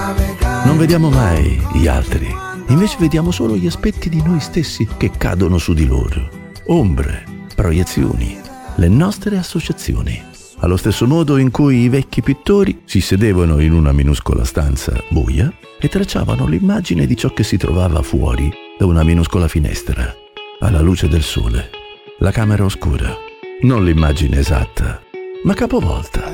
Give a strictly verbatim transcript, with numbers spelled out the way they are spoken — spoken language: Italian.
Non vediamo mai gli altri, invece vediamo solo gli aspetti di noi stessi che cadono su di loro. Ombre, proiezioni, le nostre associazioni. Allo stesso modo in cui i vecchi pittori si sedevano in una minuscola stanza buia e tracciavano l'immagine di ciò che si trovava fuori da una minuscola finestra, alla luce del sole. La camera oscura, non l'immagine esatta, ma capovolta.